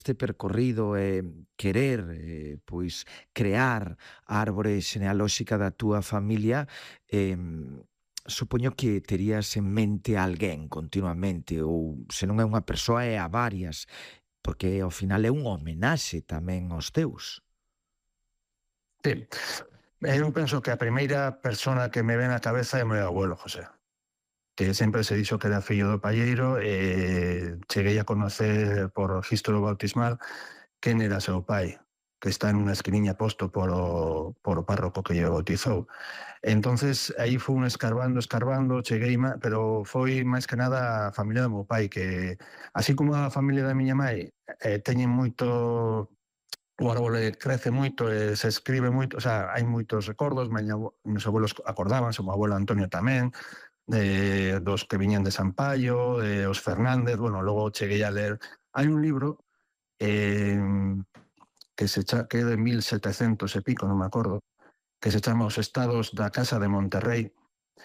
este percorrido e querer, pois, crear a árbore xenealóxica da túa familia, supoño que terías en mente a alguén continuamente ou se non é unha persoa é a varias, porque ao final é unha homenaxe tamén aos teus. Sí, eu penso que a primeira persona que me ven á cabeza é o meu abuelo José, que sempre se dixo que era fillo do palleiro e cheguei a conocer por registro bautismal quen era seu pai, que está en unha esquiniña posto por o párroco que lle bautizou. Entonces aí fui escarbando, cheguei, pero foi máis que nada a familia do meu pai, que así como a familia da miña mãe teñen moito, o árbore crece moito e se escribe moito, o sea, hai moitos recordos, meus abuelos acordábanse, o meu abuelo Antonio tamén, dos que viñan de San Paio, os Fernández, bueno, logo cheguei a ler. Hai un libro eh, que é de 1700 e pico, non me acordo, que se chama Os Estados da Casa de Monterrey,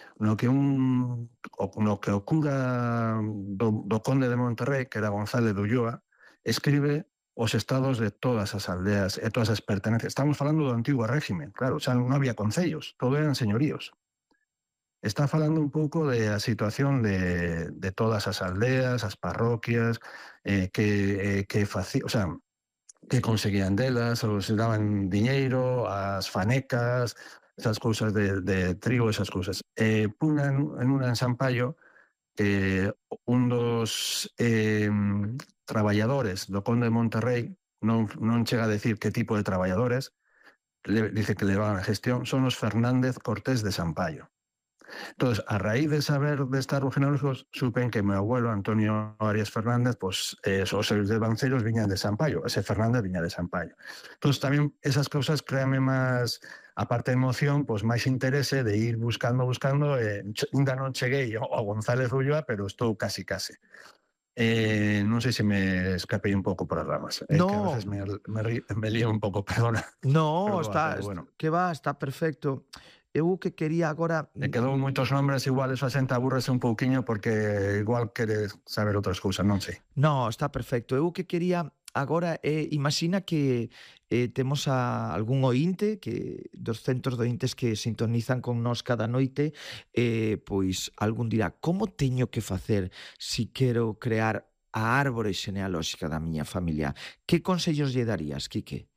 no que o cura do conde de Monterrey, que era González de Ulloa, escribe os estados de todas as aldeas e todas as pertenencias. Estamos falando do antigo régimen, claro, xa non había concellos, todo eran señoríos. Está falando un pouco da situación de todas as aldeas, as parroquias, o sea, que conseguían delas, ou se daban diñeiro, as fanecas, esas cousas de trigo, esas cousas. Puna en unha en San Paio, un dos traballadores do conde de Monterrey, non chega a decir que tipo de traballadores, dice que levaban a gestión, son os Fernández Cortés de San Paio. Entonces, a raíz de saber de estar genealógicos, supen que mi abuelo, Antonio Arias Fernández, pues os seus devanceiros viñan de San Paio, ese Fernández viña de San Paio. Entonces, tamén esas cousas créanme máis, aparte de emoción, pues máis interese de ir buscando, ainda non cheguei ao González Ulloa, pero estou casi. Non sei se me escapei un pouco por as ramas, que a veces No, me lío un pouco, perdona, no, pero está, bueno. que va, está perfecto. Eu o que quería agora, Me quedou moitos nombres, igual eso a xente aburrese un pouquiño porque igual quere saber outras cousas, non sei. no, está perfecto. Eu o que quería agora é, imagina que temos a algún ointe, que dos centros de ointes que sintonizan con nós cada noite, pois algún dirá, como teño que facer si quero crear a árbore xenealóxica da miña familia? Que consellos lle darías, Quique?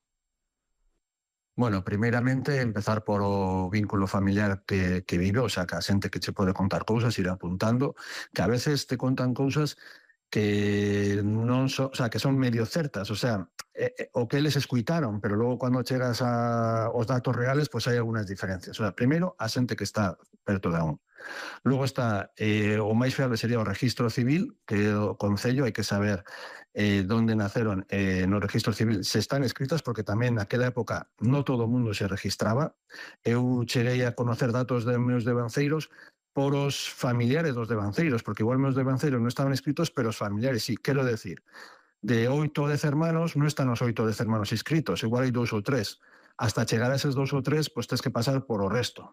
Bueno, primeiramente empezar por o vínculo familiar que vive, o sea, que a xente que che pode contar cousas, ir apuntando, que a veces te contan cousas que non son, o sea, que son medio certas, o sea, o que eles escuitaron, pero logo cando chegas aos datos reales, pues hai algunhas diferencias. O sea, primeiro, a xente que está perto da un. Logo está, o máis fiable sería o registro civil, que é o concello, hai que saber donde naceron no registro civil, se están escritas, porque tamén naquela época non todo o mundo se registraba. Eu cheguei a conocer datos de meus devanceiros por os familiares dos devanceiros, porque igual meus devanceiros non estaban escritos, pero os familiares sí. Quero decir, de 8 ou 10 hermanos, non están os 8 ou 10 hermanos inscritos, igual hai 2 ou 3. Hasta chegar a eses 2 ou 3, pues tens que pasar por o resto.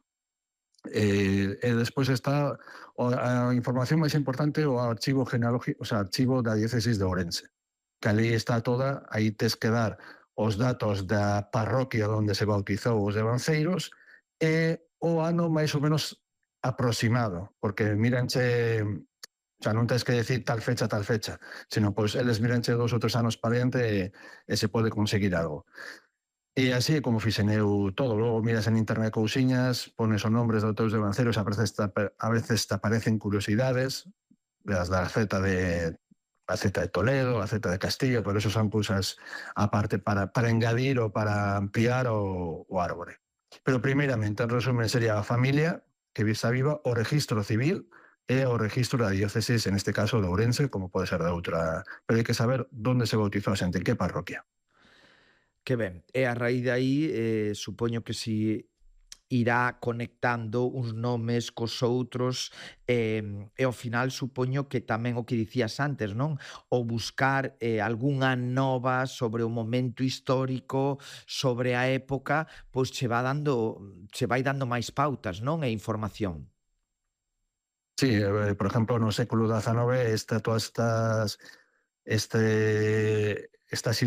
E despois está a información máis importante, o archivo genealógico, o sea, archivo da diócesis de Ourense, que ali está toda, aí tes que dar os datos da parroquia onde se bautizou os devanceiros e o ano máis ou menos aproximado, porque míranche, o sea, non tens que decir tal fecha, sino pois eles míranche 2 ou 3 anos para diante e se pode conseguir algo. E así é como fixen eu todo. Logo miras en internet cousiñas, pones os nombres dos teus devanceiros, a veces te aparecen curiosidades, das da Z de Toledo, a Z de Castillo, pero eso son cousas aparte para engadir ou para ampliar o árbore. Pero primeiramente, en resumen, sería a familia que está viva, o registro civil e o registro da diócesis, en este caso de Ourense, como pode ser de outra. Pero hai que saber onde se bautizou a xente, en que parroquia. Que ben, e a raíz de aí, supoño que si irá conectando uns nomes cos outros, e ao final supoño que tamén o que dicías antes, non? O buscar algunha nova sobre o momento histórico, sobre a época, pois che vai dando máis pautas, non? E información. Sí, por exemplo, no século XIX todas estas esta